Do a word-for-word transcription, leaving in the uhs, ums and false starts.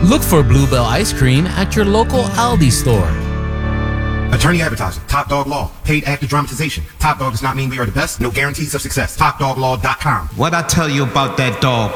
Look for Bluebell Ice Cream at your local Aldi store. Attorney advertising. Top Dog Law. Paid actor dramatization. Top Dog does not mean we are the best. No guarantees of success. top dog law dot com. What I tell you about that dog?